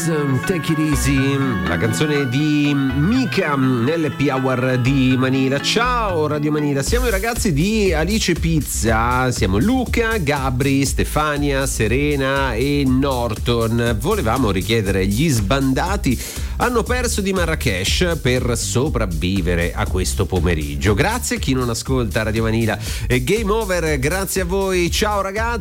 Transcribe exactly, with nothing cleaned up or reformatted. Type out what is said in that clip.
Take It Easy, la canzone di Mika nell'Happy Hour di Manila. Ciao Radio Manila, siamo i ragazzi di Alice Pizza, siamo Luca, Gabri, Stefania, Serena e Norton. Volevamo richiedere gli sbandati hanno perso di Marrakesh per sopravvivere a questo pomeriggio. Grazie a chi non ascolta Radio Manila. Game over, grazie a voi, ciao ragazzi.